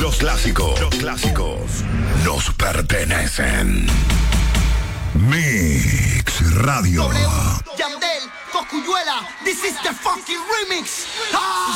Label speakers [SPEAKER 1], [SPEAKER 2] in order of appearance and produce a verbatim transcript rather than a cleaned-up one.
[SPEAKER 1] Los clásicos, los clásicos nos pertenecen. Mix Radio.
[SPEAKER 2] W, Yandel, Cocuyuela, this is the fucking remix. Ah.